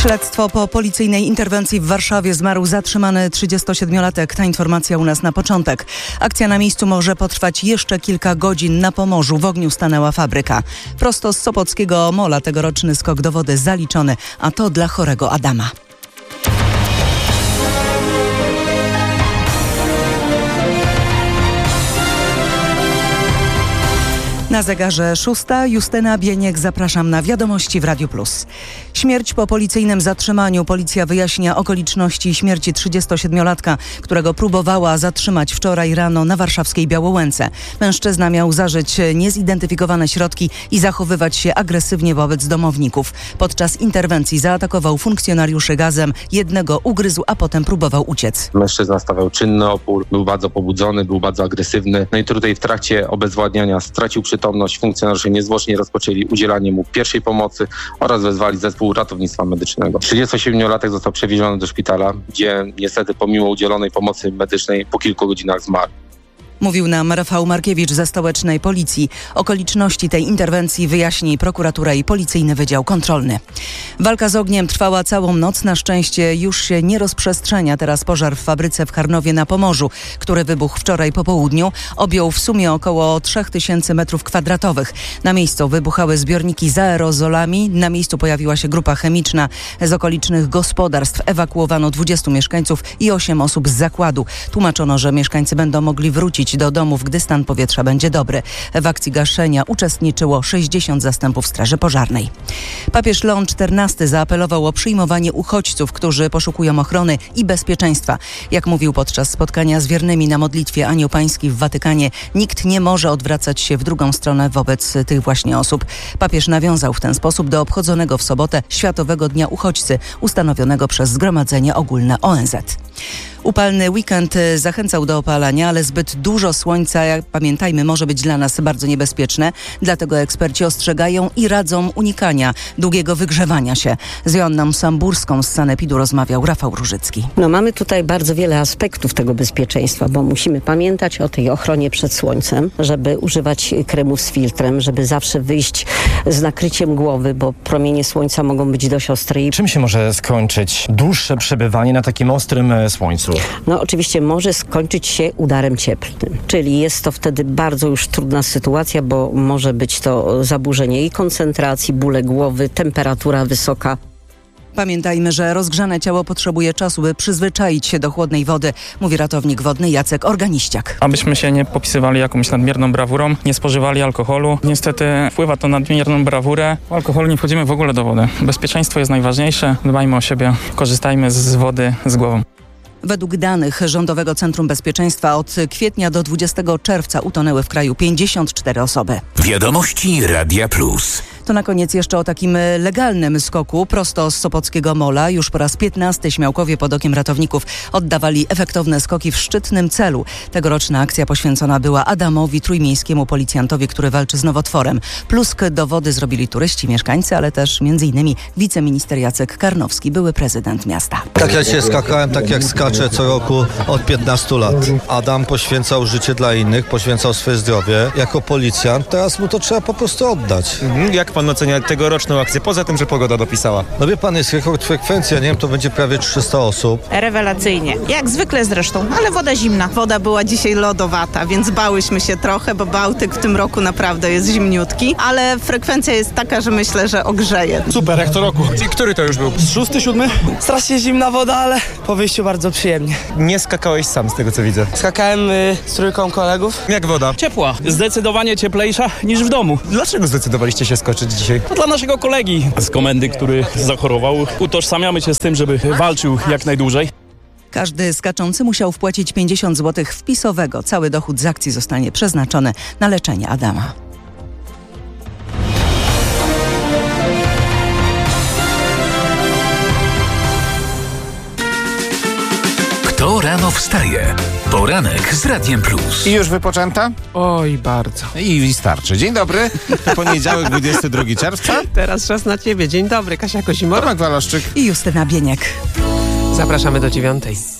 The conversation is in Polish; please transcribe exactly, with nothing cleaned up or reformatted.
Śledztwo po policyjnej interwencji w Warszawie. Zmarł zatrzymany trzydziestosiedmiolatek. Ta informacja u nas na początek. Akcja na miejscu może potrwać jeszcze kilka godzin. Na Pomorzu w ogniu stanęła fabryka. Prosto z Sopockiego Mola tegoroczny skok do wody zaliczony, a to dla chorego Adama. Na zegarze szósta. Justyna Bieniek, zapraszam na Wiadomości w Radiu Plus. Śmierć po policyjnym zatrzymaniu. Policja wyjaśnia okoliczności śmierci trzydziestosiedmiolatka, którego próbowała zatrzymać wczoraj rano na warszawskiej Białołęce. Mężczyzna miał zażyć niezidentyfikowane środki i zachowywać się agresywnie wobec domowników. Podczas interwencji zaatakował funkcjonariuszy gazem, jednego ugryzł, a potem próbował uciec. Mężczyzna stawiał czynny opór, był bardzo pobudzony, był bardzo agresywny. No i tutaj w trakcie obezwładniania stracił przytomność. Funkcjonariusze niezwłocznie rozpoczęli udzielanie mu pierwszej pomocy oraz wezwali zespół ratownictwa medycznego. trzydziestosiedmiolatek został przewieziony do szpitala, gdzie niestety pomimo udzielonej pomocy medycznej po kilku godzinach zmarł. Mówił nam Rafał Markiewicz ze stołecznej policji. Okoliczności tej interwencji wyjaśni prokuratura i policyjny wydział kontrolny. Walka z ogniem trwała całą noc. Na szczęście już się nie rozprzestrzenia teraz pożar w fabryce w Karnowie na Pomorzu, który wybuchł wczoraj po południu. Objął w sumie około trzech tysięcy metrów kwadratowych. Na miejscu wybuchały zbiorniki z aerozolami. Na miejscu pojawiła się grupa chemiczna z okolicznych gospodarstw. Ewakuowano dwudziestu mieszkańców i osiem osób z zakładu. Tłumaczono, że mieszkańcy będą mogli wrócić do domów, gdy stan powietrza będzie dobry. W akcji gaszenia uczestniczyło sześćdziesiąt zastępów Straży Pożarnej. Papież Leon czternasty zaapelował o przyjmowanie uchodźców, którzy poszukują ochrony i bezpieczeństwa. Jak mówił podczas spotkania z wiernymi na modlitwie Anioł Pański w Watykanie, nikt nie może odwracać się w drugą stronę wobec tych właśnie osób. Papież nawiązał w ten sposób do obchodzonego w sobotę Światowego Dnia Uchodźcy, ustanowionego przez Zgromadzenie Ogólne O N Z. Upalny weekend zachęcał do opalania, ale zbyt dużo słońca, jak pamiętajmy, może być dla nas bardzo niebezpieczne. Dlatego eksperci ostrzegają i radzą unikania długiego wygrzewania się. Z Joanną Samburską z Sanepidu rozmawiał Rafał Różycki. No, mamy tutaj bardzo wiele aspektów tego bezpieczeństwa, bo musimy pamiętać o tej ochronie przed słońcem, żeby używać kremów z filtrem, żeby zawsze wyjść z nakryciem głowy, bo promienie słońca mogą być dość ostre. Czym się może skończyć dłuższe przebywanie na takim ostrym słońcu? No oczywiście może skończyć się udarem cieplnym, czyli jest to wtedy bardzo już trudna sytuacja, bo może być to zaburzenie i koncentracji, bóle głowy, temperatura wysoka. Pamiętajmy, że rozgrzane ciało potrzebuje czasu, by przyzwyczaić się do chłodnej wody, mówi ratownik wodny Jacek Organiściak. Abyśmy się nie popisywali jakąś nadmierną brawurą, nie spożywali alkoholu. Niestety wpływa to na nadmierną brawurę. O alkoholu nie wchodzimy w ogóle do wody. Bezpieczeństwo jest najważniejsze. Dbajmy o siebie, korzystajmy z wody z głową. Według danych Rządowego Centrum Bezpieczeństwa od kwietnia do dwudziestego czerwca utonęły w kraju pięćdziesiąt cztery osoby. Wiadomości Radia Plus. To na koniec jeszcze o takim legalnym skoku prosto z Sopockiego Mola. Już po raz piętnasty śmiałkowie pod okiem ratowników oddawali efektowne skoki w szczytnym celu. Tegoroczna akcja poświęcona była Adamowi, trójmiejskiemu policjantowi, który walczy z nowotworem. Plusk do wody zrobili turyści, mieszkańcy, ale też między innymi wiceminister Jacek Karnowski, były prezydent miasta. Tak jak się skakałem, tak jak skaczę co roku od piętnastu lat. Adam poświęcał życie dla innych, poświęcał swoje zdrowie jako policjant. Teraz mu to trzeba po prostu oddać. Mhm. Jak pan ocenia tegoroczną akcję, poza tym, że pogoda dopisała? No wie pan, jest rekord frekwencja, nie wiem, to będzie prawie trzysta osób. Rewelacyjnie. Jak zwykle zresztą, ale woda zimna. Woda była dzisiaj lodowata, więc bałyśmy się trochę, bo Bałtyk w tym roku naprawdę jest zimniutki, ale frekwencja jest taka, że myślę, że ogrzeje. Super, jak to roku. I który to już był? Szósty, siódmy? Strasznie zimna woda, ale po wyjściu bardzo przyjemnie. Nie skakałeś sam, z tego co widzę. Skakałem y, z trójką kolegów. Jak woda? Ciepła. Zdecydowanie cieplejsza niż w domu. Dlaczego zdecydowaliście się skoczyć dzisiaj? To dla naszego kolegi z komendy, który zachorował. Utożsamiamy się z tym, żeby walczył jak najdłużej. Każdy skaczący musiał wpłacić pięćdziesiąt złotych wpisowego. Cały dochód z akcji zostanie przeznaczony na leczenie Adama. Kto rano wstaje? Poranek z Radiem Plus. I już wypoczęta? Oj, bardzo. I starczy. Dzień dobry. Poniedziałek, dwudziestego drugiego czerwca. Teraz czas na ciebie. Dzień dobry, Kasia Kozimor. Tomek Waloszczyk I Justyna Bieniek. Zapraszamy do dziewiątej.